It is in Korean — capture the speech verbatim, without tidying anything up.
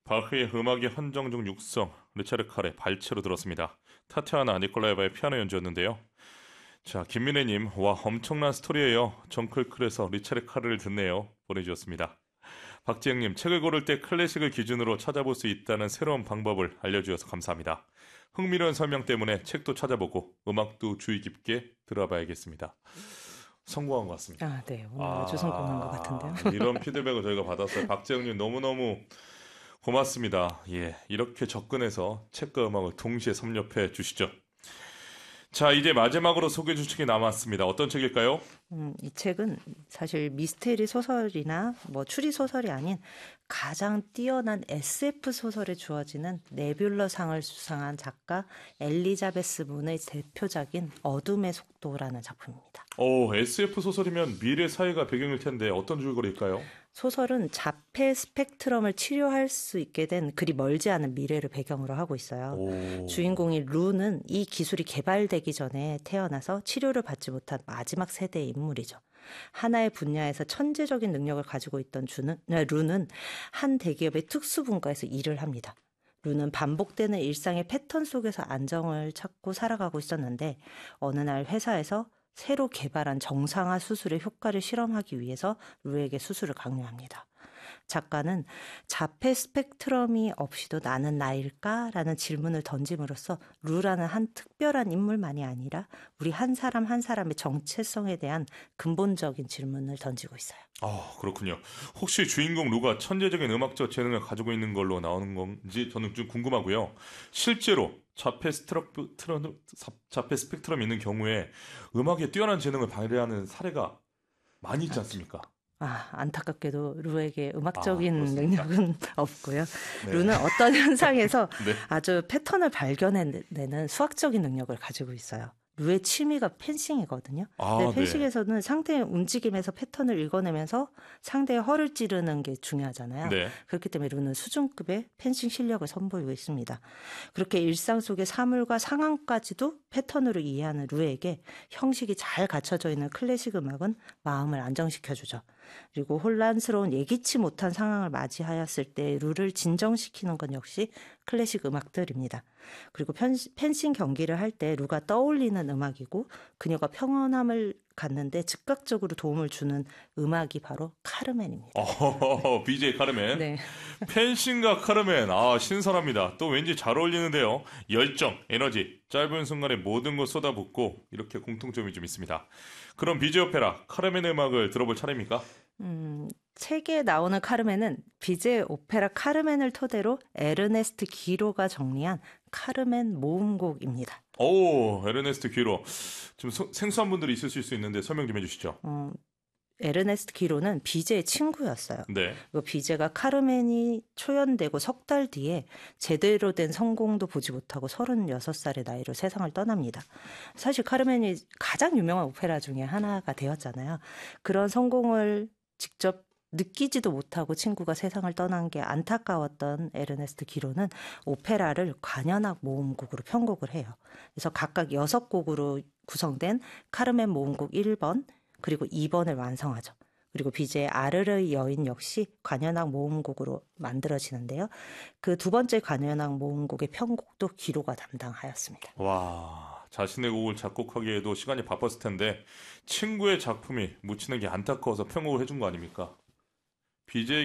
바흐의 음악의 한정 중 육성, 리차르 칼의 발체로 들었습니다. 타티아나 니콜라예바의 피아노 연주였는데요. 자, 김민혜님, 와 엄청난 스토리예요. 정클클에서 리차르 칼을 듣네요. 보내주셨습니다. 박지영님, 책을 고를 때 클래식을 기준으로 찾아볼 수 있다는 새로운 방법을 알려주셔서 감사합니다. 흥미로운 설명 때문에 책도 찾아보고 음악도 주의 깊게 들어봐야겠습니다. 성공한 것 같습니다. 아, 네. 오늘 아, 아주 성공한 것 같은데요. 이런 피드백을 저희가 받았어요. 박재영님 너무너무 고맙습니다. 예, 이렇게 접근해서 책과 음악을 동시에 섭렵해 주시죠. 자, 이제 마지막으로 소개해 줄 책이 남았습니다. 어떤 책일까요? 음, 이 책은 사실 미스테리 소설이나 뭐 추리 소설이 아닌 가장 뛰어난 에스에프 소설에 주어지는 네뷸러상을 수상한 작가 엘리자베스 문의 대표작인 어둠의 속도라는 작품입니다. 오, 에스에프 소설이면 미래 사회가 배경일 텐데 어떤 줄거리일까요? 소설은 자폐 스펙트럼을 치료할 수 있게 된 그리 멀지 않은 미래를 배경으로 하고 있어요. 오. 주인공인 루는 이 기술이 개발되기 전에 태어나서 치료를 받지 못한 마지막 세대의 인물이죠. 하나의 분야에서 천재적인 능력을 가지고 있던 주는, 루는 한 대기업의 특수분과에서 일을 합니다. 루는 반복되는 일상의 패턴 속에서 안정을 찾고 살아가고 있었는데 어느 날 회사에서 새로 개발한 정상화 수술의 효과를 실험하기 위해서 루에게 수술을 강요합니다. 작가는 자폐 스펙트럼이 없이도 나는 나일까? 라는 질문을 던짐으로써 루라는 한 특별한 인물만이 아니라 우리 한 사람 한 사람의 정체성에 대한 근본적인 질문을 던지고 있어요. 아, 그렇군요. 혹시 주인공 루가 천재적인 음악적 재능을 가지고 있는 걸로 나오는 건지 저는 좀 궁금하고요. 실제로 자폐 스펙트럼, 자폐 스펙트럼이 있는 경우에 음악에 뛰어난 재능을 발휘하는 사례가 많이 있지 않습니까? 아, 안타깝게도 루에게 아, 음악적인 그렇습니까? 능력은 없고요. 네. 루는 어떤 현상에서 네. 아주 패턴을 발견해내는 수학적인 능력을 가지고 있어요. 루의 취미가 펜싱이거든요. 아, 근데 네. 펜싱에서는 상대의 움직임에서 패턴을 읽어내면서 상대의 허를 찌르는 게 중요하잖아요. 네. 그렇기 때문에 루는 수준급의 펜싱 실력을 선보이고 있습니다. 그렇게 일상 속의 사물과 상황까지도 패턴으로 이해하는 루에게 형식이 잘 갖춰져 있는 클래식 음악은 마음을 안정시켜주죠. 그리고 혼란스러운 예기치 못한 상황을 맞이하였을 때 루를 진정시키는 건 역시 클래식 음악들입니다. 그리고 펜싱 경기를 할 때 루가 떠올리는 음악이고 그녀가 평온함을 갖는데 즉각적으로 도움을 주는 음악이 바로 카르멘입니다. 어, 비제이 카르멘. 네. 펜싱과 카르멘. 아, 신선합니다. 또 왠지 잘 어울리는데요. 열정, 에너지, 짧은 순간에 모든 걸 쏟아붓고 이렇게 공통점이 좀 있습니다. 그럼 비제 오페라 카르멘의 음악을 들어볼 차례입니까? 음, 책에 나오는 카르멘은 비제 오페라 카르멘을 토대로 에르네스트 기로가 정리한 카르멘 모음곡입니다. 오, 에르네스트 귀로. 좀 소- 생소한 분들이 있으실 수 있는데 설명 좀 해주시죠. 어, 에르네스트 기로는 비제의 친구였어요. 네. 그 비제가 카르멘이 초연되고 석 달 뒤에 제대로 된 성공도 보지 못하고 서른여섯 살의 나이로 세상을 떠납니다. 사실 카르멘이 가장 유명한 오페라 중에 하나가 되었잖아요. 그런 성공을 직접 느끼지도 못하고 친구가 세상을 떠난 게 안타까웠던 에르네스트 기로는 오페라를 관현악 모음곡으로 편곡을 해요. 그래서 각각 여섯 곡으로 구성된 카르멘 모음곡 일 번 그리고 이 번을 완성하죠. 그리고 비제의 아르르의 여인 역시 관현악 모음곡으로 만들어지는데요. 그 두 번째 관현악 모음곡의 편곡도 기로가 담당하였습니다. 와, 자신의 곡을 작곡하기에도 시간이 바빴을 텐데 친구의 작품이 묻히는 게 안타까워서 편곡을 해준 거 아닙니까? 비제이